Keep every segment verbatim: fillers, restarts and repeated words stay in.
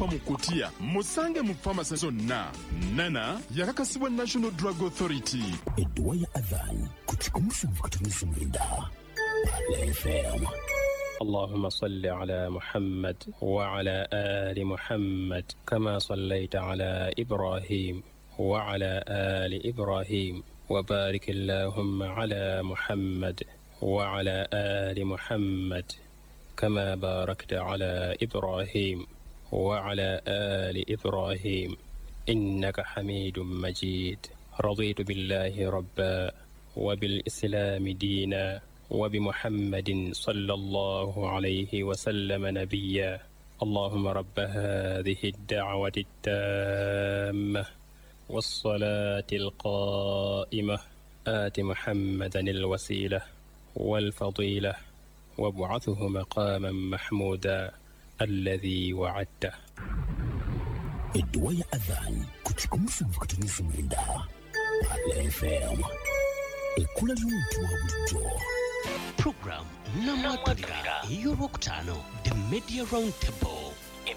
teva mu kutiya musange mu pharmacy zonna. Nana yakakasibwa National Drug Authority. Edduwa ya adhan kutika omusanvu katono mwenda. F M. اللهم صل على محمد وعلى آل محمد كما صليت على إبراهيم وعلى آل إبراهيم وبارك اللهم على محمد وعلى آل محمد كما باركت على إبراهيم وعلى آل إبراهيم إنك حميد مجيد. رضيت بالله ربا وبالإسلام دينا وبمحمد صلى الله عليه وسلم نبيا. اللهم رب هذه الدعوة التامة والصلاة القائمة آت محمدا الوسيلة والفضيلة وابعثه مقاما محمودا الذي وعدته. الدواء أذان كتكم سنفكت نسمرندا على إف إم. الكل اليوم توابجو program namatulira ey'olwokutaano the media round table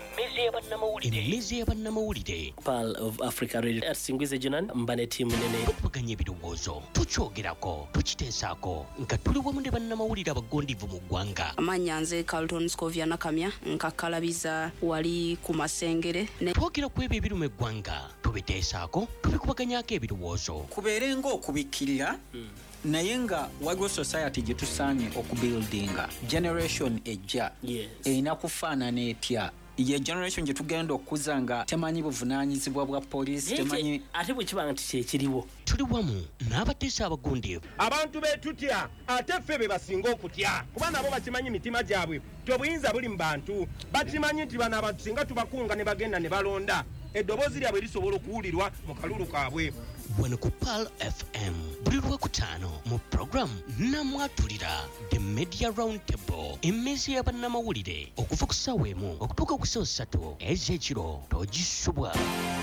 emmezi y'abannamawulire Pearl of Africa Radio Singwize Junan mbane timu nene tupaganya ebirowoozo tukyogerako tukiteesaako nga tuli wamu ne bannamawulire abagondivu mu ggwanga. Amanya nze Carlton Scovia Nakamya nkakalabiza wali ku Masengere ne twogera ku ebyo ebiruma eggwanga tubiteesaako tubikubaganyako ebirowoozo kubeere ng'okubikkirira naye nga waliwo society gye tusaanye okubuildinga generation ejja erina kufaanana etya ye generation gye tugenda okuza nga temanyi buvunaanyizibwa bwa poliisi temanyi ate bwe kiba nti kyekiriwo tuli wamu n'abateesa abagondeevu abantu betutya ate ffe be basinga okutya kuba nabo bakimanyi mitima gyabwe tobuyinza buli mu bantu bakimanyi nti bano abantu singa tubakunga ne bagenda ne balonda eddoboozi lyabwe lisobola okuwulirwa mu kalulu kaabwe. Wano ku Pearl F M buli lwokutaano mu program namwatulira the media round table emmezi y'abannamawulire okuva ku ssaawa emu okutuuka ku ssaawa ssatu ez'ekiro togisubwa.